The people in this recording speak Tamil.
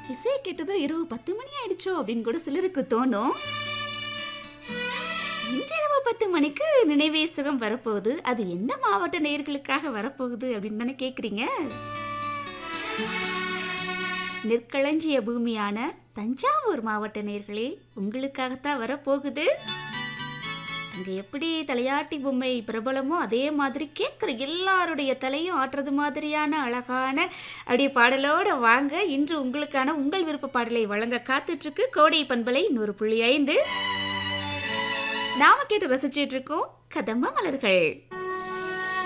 இசைய கேட்டதும் இரவு 10 மணி ஆயிடுச்சோ அப்படின்னு கூட சிலருக்கு தோணும். இன்றிரவு 10 மணிக்கு நினைவே சுகம் வரப்போகுது. அது எந்த மாவட்ட நேயர்களுக்காக வரப்போகுது அப்படின்னு தானே கேட்குறீங்க. நெற்களஞ்சிய பூமியான தஞ்சாவூர் மாவட்ட நேயர்களே, உங்களுக்காகத்தான் வரப்போகுது. அங்கே எப்படி தலையாட்டி பொம்மை பிரபலமோ அதே மாதிரி கேட்குற எல்லாருடைய தலையும் ஆட்டுறது மாதிரியான அழகான அப்படியே பாடலோட வாங்க. இன்று உங்களுக்கான உங்கள் விருப்ப பாடலை வழங்க காத்துட்ருக்கு கோடை பண்பலை 100.5. நாம கேட்டு ரசிச்சுட்டு இருக்கோம் கதம்ப மலர்கள்.